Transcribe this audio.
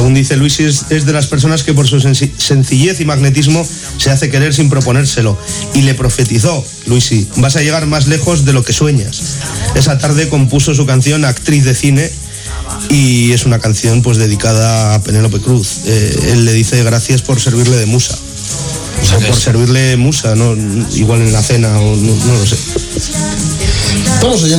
Según dice Luisi, es de las personas que por su sencillez y magnetismo se hace querer sin proponérselo. Y le profetizó, Luisi, vas a llegar más lejos de lo que sueñas. Esa tarde compuso su canción Actriz de Cine, y es una canción pues dedicada a Penélope Cruz. Él le dice gracias por servirle de musa. O por servirle musa, ¿no? Igual en la cena, o no lo sé. Vamos allá.